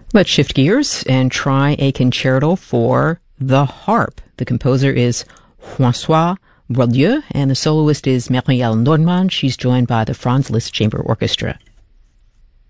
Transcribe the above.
Let's shift gears and try a concerto for the harp. The composer is François Boieldieu, and the soloist is Marielle Nordmann. She's joined by the Franz Liszt Chamber Orchestra.